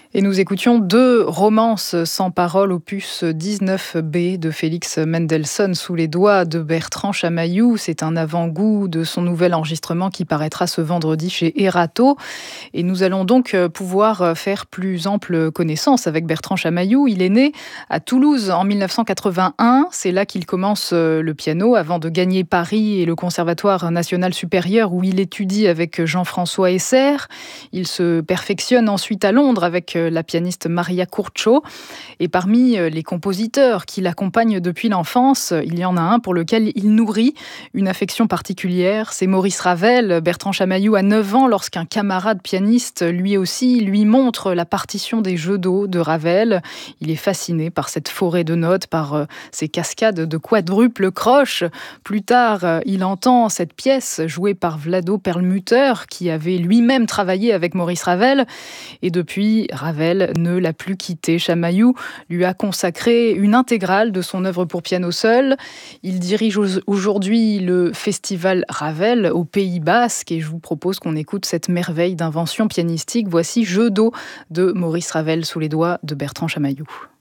Et nous écoutions deux romances sans parole, opus 19b de Félix Mendelssohn, sous les doigts de Bertrand Chamaillou. C'est un avant-goût de son nouvel enregistrement qui paraîtra ce vendredi chez Erato. Et nous allons donc pouvoir faire plus ample connaissance avec Bertrand Chamaillou. Il est né à Toulouse en 1981. C'est là qu'il commence le piano avant de gagner Paris et le Conservatoire national supérieur où il étudie avec Jean-François Esser. Il se perfectionne ensuite à Londres avec la pianiste Maria Curcio. Et parmi les compositeurs qui l'accompagnent depuis l'enfance, il y en a un pour lequel il nourrit une affection particulière. C'est Maurice Ravel. Bertrand Chamaillou a 9 ans lorsqu'un camarade pianiste, lui aussi, lui montre la partition des Jeux d'eau de Ravel. Il est fasciné par cette forêt de notes, par ces cascades de quadruples croches. Plus tard, il entend cette pièce jouée par Vlado Perlmutter, qui avait lui-même travaillé avec Maurice Ravel. Et depuis, Ravel ne l'a plus quitté. Chamaillou lui a consacré une intégrale de son œuvre pour piano seul. Il dirige aujourd'hui le festival Ravel au Pays Basque et je vous propose qu'on écoute cette merveille d'invention pianistique. Voici Jeux d'eau de Maurice Ravel sous les doigts de Bertrand Chamaillou.